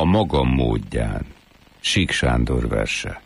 A magam módján. Sík Sándor verse.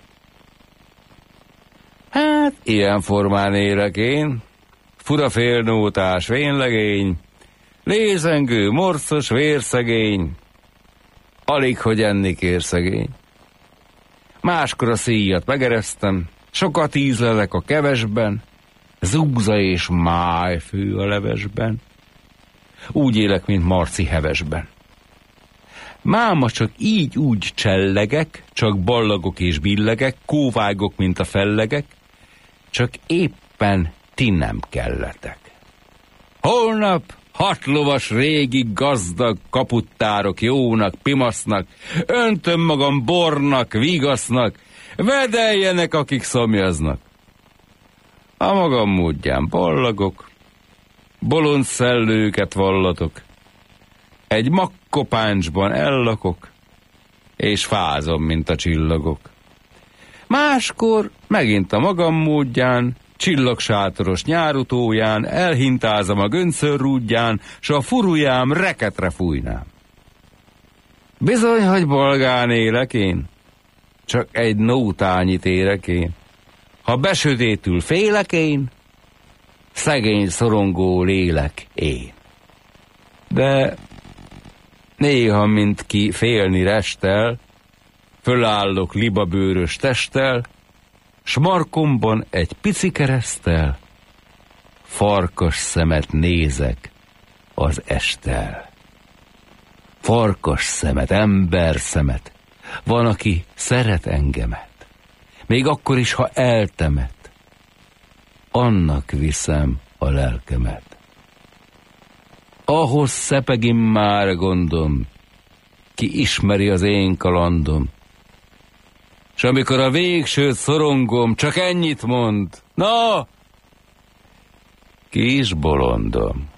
Hát, ilyen formán élek én, fura félnótás vénlegény, lézengő, morcos, vérszegény, alig, hogy enni kér szegény. Máskor a szíjat megeresztem, sokat ízlelek a kevesben, zúza és májfő a levesben. Úgy élek, mint Marci hevesben. Máma csak így-úgy csellegek, csak ballagok és billegek, kóvágok, mint a fellegek, csak éppen ti nem kelletek. Holnap 6 lovas régi gazdag kaputtárok jónak, pimasznak, öntöm magam bornak, vigasznak, vedeljenek, akik szomjaznak. A magam módján ballagok, bolond szellőket vallatok, egy makkopáncsban ellakok, és fázom, mint a csillagok. Máskor megint a magam módján, csillagsátoros nyárutóján elhintázom a göncörrúdján, s a furujám reketre fújnám. Bizony, hogy bolgán élek én, csak egy nótányit érek én. Ha besötétül félek én, szegény szorongó lélek én. De néha, mint ki félni restel, fölállok libabőrös testtel, s markomban egy pici kereszttel, farkas szemet nézek az estel. Farkas szemet, ember szemet, van, aki szeret engemet, még akkor is, ha eltemet, annak viszem a lelkemet. Ahhoz szepegim már gondom, ki ismeri az én kalandom, s amikor a végsőt szorongom, csak ennyit mond, na, kis bolondom.